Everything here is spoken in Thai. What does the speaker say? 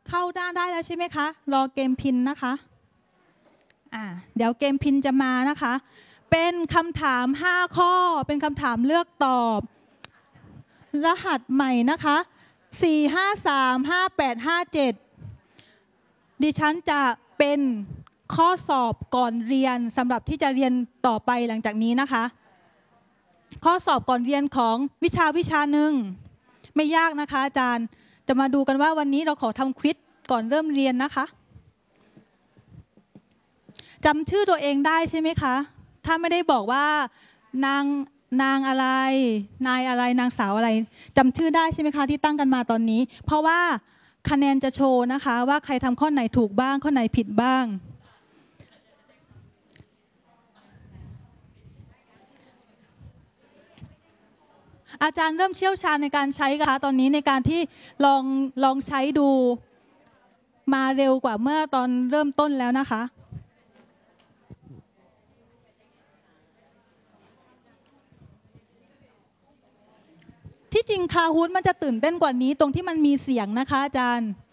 เข้าหน้าได้แล้วใช่ไหมคะรอเกมพินนะคะเดี๋ยวเกมพินจะมานะคะเป็นคำถาม5ข้อเป็นคำถามเลือกตอบรหัสใหม่นะคะ4535857ดิฉันจะเป็นข้อสอบก่อนเรียนสำหรับที่จะเรียนต่อไปหลังจากนี้นะคะข้อสอบก่อนเรียนของวิชาหนึ่งไม่ยากนะคะอาจารย์จะมาดูกันว่าวันนี้เราขอทำควิซก่อนเริ่มเรียนนะคะจำชื่อตัวเองได้ใช่ไหมคะถ้าไม่ได้บอกว่านางอะไรนายอะไรนางสาวอะไรจำชื่อได้ใช่ไหมคะที่ตั้งกันมาตอนนี้เพราะว่าคะแนนจะโชว์นะคะว่าใครทำข้อไหนถูกบ้างข้อไหนผิดบ้างอาจารย์เริ่มเชี่ยวชาญในการใช้ค่ะตอนนี้ในการที่ลองใช้ดูมาเร็วกว่าเมื่อตอนเริ่มต้นแล้วนะคะที่จริงคาฮูดมันจะตื่นเต้นกว่านี้ตรงที่มันมีเสียงนะคะอาจารย์